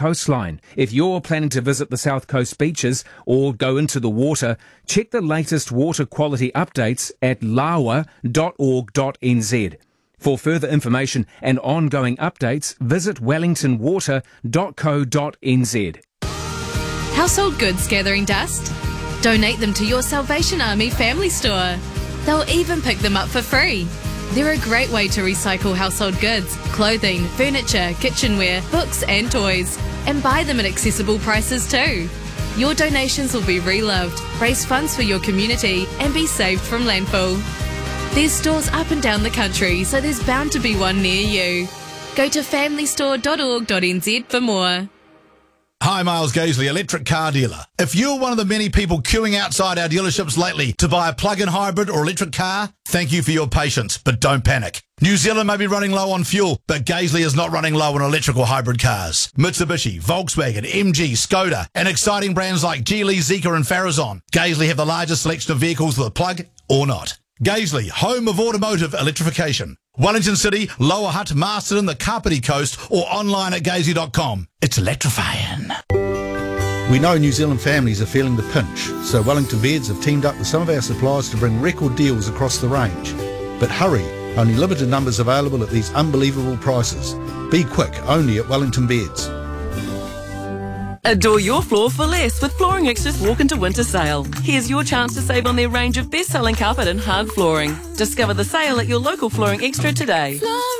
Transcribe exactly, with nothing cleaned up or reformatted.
coastline. If you're planning to visit the South Coast beaches or go into the water, check the latest water quality updates at lawa dot org dot n z. For further information and ongoing updates, visit wellington water dot co dot n z. Household goods gathering dust? Donate them to your Salvation Army family store. They'll even pick them up for free. They're a great way to recycle household goods, clothing, furniture, kitchenware, books and toys, and buy them at accessible prices too. Your donations will be reloved, raise funds for your community and be saved from landfill. There's stores up and down the country, so there's bound to be one near you. Go to family store dot org dot n z for more. Hi, Miles Gaisley, electric car dealer. If you're one of the many people queuing outside our dealerships lately to buy a plug-in hybrid or electric car, thank you for your patience, but don't panic. New Zealand may be running low on fuel, but Gaisley is not running low on electrical hybrid cars. Mitsubishi, Volkswagen, M G, Skoda, and exciting brands like Geely, Zeekr and Farazon. Gaisley have the largest selection of vehicles with a plug or not. Gaisley, home of automotive electrification. Wellington City, Lower Hutt, Masterton, the Kapiti Coast, or online at gaisley dot com. It's electrifying. We know New Zealand families are feeling the pinch, so Wellington Beds have teamed up with some of our suppliers to bring record deals across the range. But hurry, only limited numbers available at these unbelievable prices. Be quick, only at Wellington Beds. Adore your floor for less with Flooring Extra's Walk into Winter Sale. Here's your chance to save on their range of best-selling carpet and hard flooring. Discover the sale at your local Flooring Extra today.